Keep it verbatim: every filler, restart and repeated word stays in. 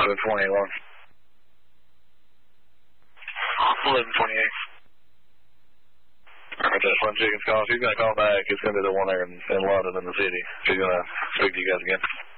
eleven twenty-eight, Lon. eleven twenty-eight. Alright, that Fun Chicken's call. She's going to call back. It's going to be the one there in, in London in the city. She's going to speak to you guys again.